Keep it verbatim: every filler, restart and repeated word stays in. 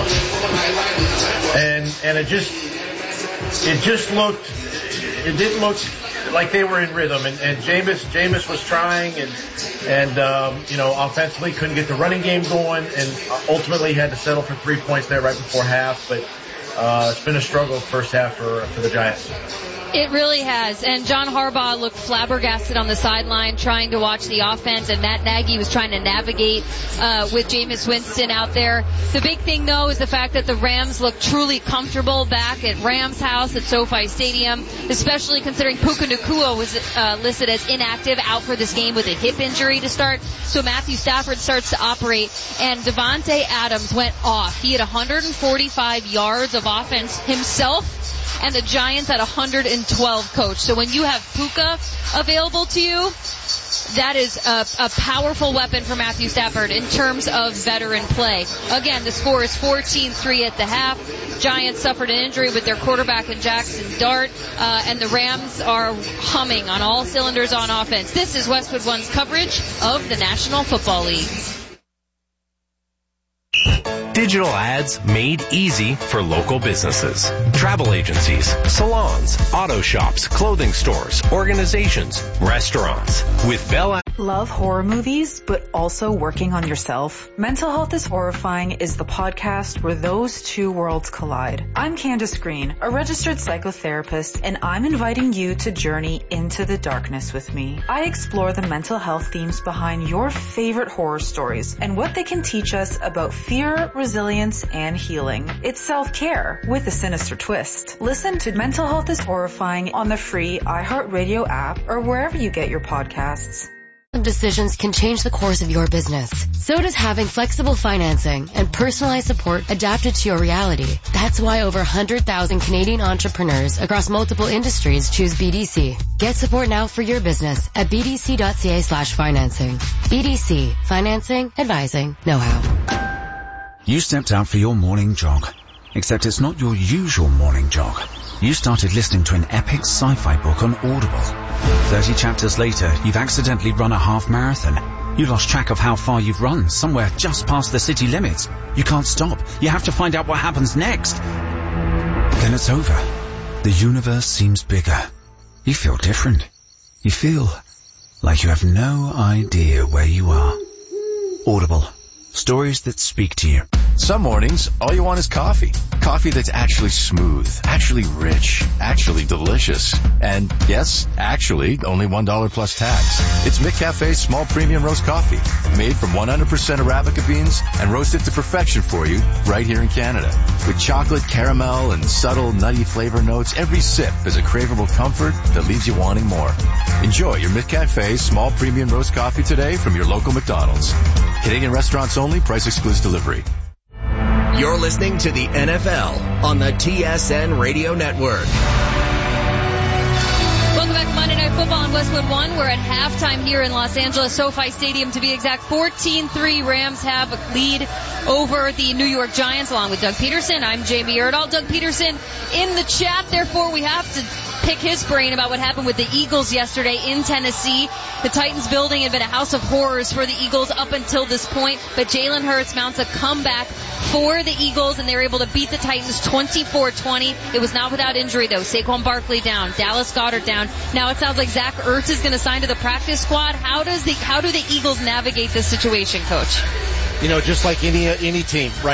And and it just it just looked it didn't look like they were in rhythm. And, and Jameis Jameis was trying and and um, you know offensively couldn't get the running game going, and ultimately had to settle for three points there right before half. But uh, it's been a struggle first half for for the Giants. It really has. And John Harbaugh looked flabbergasted on the sideline trying to watch the offense, and Matt Nagy was trying to navigate uh, with Jameis Winston out there. The big thing, though, is the fact that the Rams look truly comfortable back at Rams House at SoFi Stadium, especially considering Puka Nacua was uh, listed as inactive, out for this game with a hip injury to start. So Matthew Stafford starts to operate, and Davante Adams went off. He had one hundred forty-five yards of offense himself, and the Giants had one hundred twelve, Coach. So when you have Puka available to you, that is a, a powerful weapon for Matthew Stafford in terms of veteran play. Again, the score is fourteen three at the half. Giants suffered an injury with their quarterback in Jackson Dart, uh, and the Rams are humming on all cylinders on offense. This is Westwood One's coverage of the National Football League. Digital ads made easy for local businesses. Travel agencies, salons, auto shops, clothing stores, organizations, restaurants. With Bell. Love horror movies, but also working on yourself? Mental Health is Horrifying is the podcast where those two worlds collide. I'm Candace Green, a registered psychotherapist, and I'm inviting you to journey into the darkness with me. I explore the mental health themes behind your favorite horror stories and what they can teach us about fear, resilience, and healing. It's self-care with a sinister twist. Listen to Mental Health is Horrifying on the free iHeartRadio app or wherever you get your podcasts. Decisions can change the course of your business. So does having flexible financing and personalized support adapted to your reality. That's why over one hundred thousand Canadian entrepreneurs across multiple industries choose B D C. Get support now for your business at bdc.ca slash financing. B D C. Financing, advising, know-how. You stepped out for your morning jog, except it's not your usual morning jog. You started listening to an epic sci-fi book on Audible. Thirty chapters later, you've accidentally run a half marathon. You lost track of how far you've run, somewhere just past the city limits. You can't stop. You have to find out what happens next. Then it's over. The universe seems bigger. You feel different. You feel like you have no idea where you are. Audible. Stories that speak to you. Some mornings, all you want is coffee. Coffee that's actually smooth, actually rich, actually delicious. And yes, actually, only one dollar plus tax. It's McCafe's small premium roast coffee, made from one hundred percent Arabica beans and roasted to perfection for you right here in Canada. With chocolate, caramel, and subtle nutty flavor notes, every sip is a craveable comfort that leaves you wanting more. Enjoy your McCafe's small premium roast coffee today from your local McDonald's. Canadian restaurants only, price excludes delivery. You're listening to the N F L on the T S N Radio Network. Welcome back to Monday Night Football on Westwood One. We're at halftime here in Los Angeles, SoFi Stadium to be exact. fourteen three, Rams have a lead over the New York Giants along with Doug Peterson. I'm Jamie Erdahl. Doug Peterson in the chat, therefore we have to pick his brain about what happened with the Eagles yesterday in Tennessee. The Titans building had been a house of horrors for the Eagles up until this point, but Jalen Hurts mounts a comeback for the Eagles, and they were able to beat the Titans twenty-four twenty. It was not without injury, though. Saquon Barkley down, Dallas Goedert down. Now it sounds like Zach Ertz is going to sign to the practice squad. How does the how do the Eagles navigate this situation, Coach? You know, just like any any team, right?